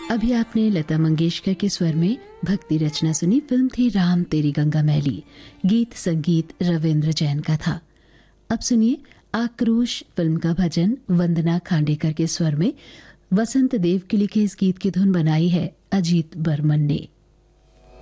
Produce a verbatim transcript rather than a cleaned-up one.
अभी आपने लता मंगेशकर के स्वर में भक्ति रचना सुनी। फिल्म थी राम तेरी गंगा मैली। गीत संगीत रविंद्र जैन का था। अब सुनिए आक्रोश फिल्म का भजन वंदना खांडेकर के स्वर में। वसंत देव के लिखे इस गीत की धुन बनाई है अजीत बर्मन ने।